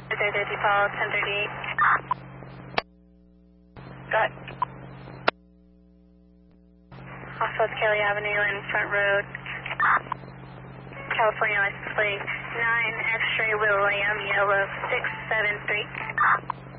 3030 Paul, 1038. Got off South Kelly Avenue and Front Road, California license plate 9 X-ray William, yellow 673.